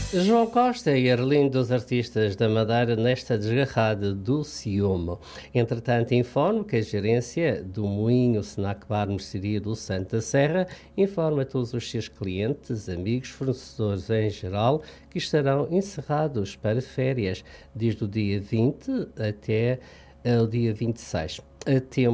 João Costa e Arlindo, dos artistas da Madeira, nesta desgarrada do ciúme. Entretanto, informo que a gerência do Moinho Snack Bar Mercearia do Santa Serra informa a todos os seus clientes, amigos, fornecedores em geral, que estarão encerrados para férias, desde o dia 20 até o dia 26.